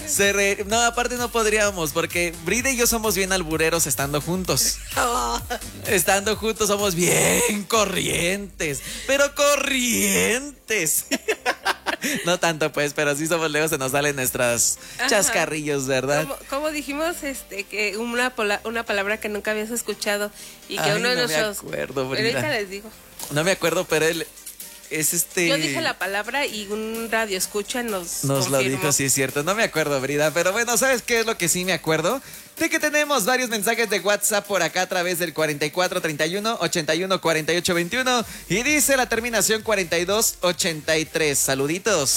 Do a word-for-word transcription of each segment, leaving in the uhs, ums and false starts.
Se re... No, aparte no podríamos, porque Brida y yo somos bien albureros estando juntos. Estando juntos somos bien corrientes, pero corrientes. No tanto pues, pero sí somos, luego se nos salen nuestras Ajá. chascarrillos, ¿verdad? Como, como dijimos, este, que una, pola, una palabra que nunca habías escuchado y que Ay, uno de no nuestros... me acuerdo, Brida. Pero ahorita les digo. No me acuerdo, pero él es este... Yo dije la palabra y un radio escucha nos Nos confirmó. lo dijo, sí es cierto. No me acuerdo, Brida, pero bueno, ¿sabes qué es lo que sí me acuerdo? De que tenemos varios mensajes de WhatsApp por acá a través del cuarenta y cuatro treinta y uno ochenta y uno cuarenta y ocho veintiuno y dice la terminación cuarenta y dos ochenta y tres. Saluditos.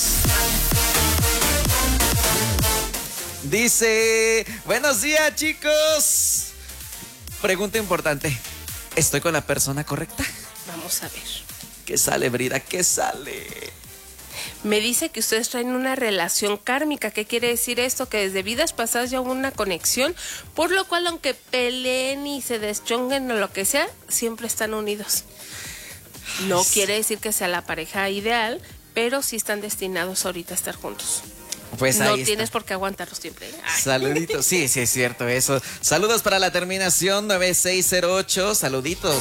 Dice, buenos días, chicos. Pregunta importante, ¿estoy con la persona correcta? Vamos a ver. ¿Qué sale, Brida? ¿Qué sale? Me dice que ustedes traen una relación kármica. ¿Qué quiere decir esto? Que desde vidas pasadas ya hubo una conexión, por lo cual aunque peleen y se deschonguen o lo que sea, siempre están unidos. No Ay, quiere decir que sea la pareja ideal, pero sí están destinados ahorita a estar juntos. Pues no ahí tienes está. por qué aguantarlos siempre. Ay. Saluditos, sí, sí es cierto eso. Saludos para la terminación nueve seis cero ocho. Saluditos.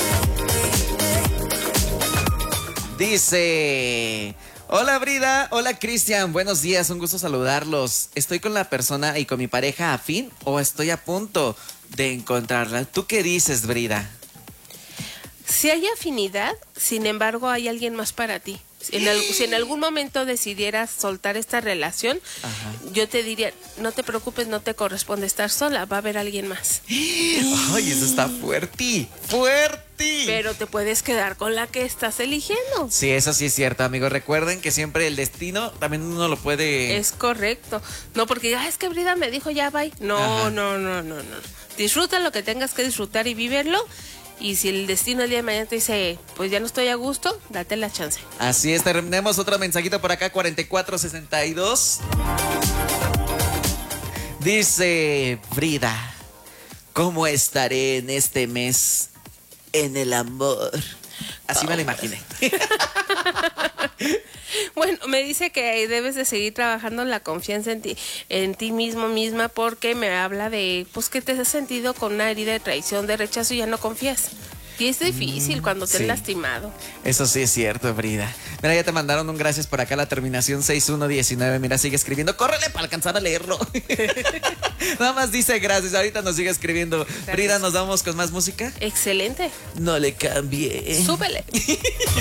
Dice, hola Brida, hola Cristian, buenos días, un gusto saludarlos. ¿Estoy con la persona y con mi pareja afín o estoy a punto de encontrarla? ¿Tú qué dices, Brida? Si hay afinidad, sin embargo, hay alguien más para ti. En el, si en algún momento decidieras soltar esta relación, Ajá. yo te diría, no te preocupes, no te corresponde estar sola, va a haber alguien más. Ay, eso está fuerte, fuerte. Pero te puedes quedar con la que estás eligiendo. Sí, eso sí es cierto, amigos. Recuerden que siempre el destino también uno lo puede... Es correcto. No porque, ah, es que Brida me dijo ya, bye. No, Ajá. no, no, no, no. Disfruta lo que tengas que disfrutar y vivirlo. Y si el destino el día de mañana te dice, pues ya no estoy a gusto, date la chance. Así es, tenemos otro mensajito por acá, cuarenta y cuatro sesenta y dos. Dice, Brida, ¿cómo estaré en este mes en el amor? Así oh. me lo imaginé. Bueno, me dice que debes de seguir trabajando la confianza en ti, en ti mismo misma, porque me habla de, pues, que te has sentido con una herida de traición, de rechazo y ya no confías. Y es difícil mm, cuando te sí. has lastimado. Eso sí es cierto, Brida. Mira, ya te mandaron un gracias por acá, la terminación seis uno diecinueve. Mira, sigue escribiendo. ¡Córrele para alcanzar a leerlo! Nada más dice gracias. Ahorita nos sigue escribiendo. Gracias. Brida, ¿nos vamos con más música? Excelente. No le cambie. Súbele.